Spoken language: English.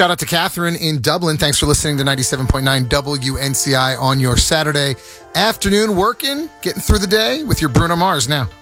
Shout out to Catherine in Dublin. Thanks for listening to 97.9 WNCI on your Saturday afternoon. Working, getting through the day with your Bruno Mars now.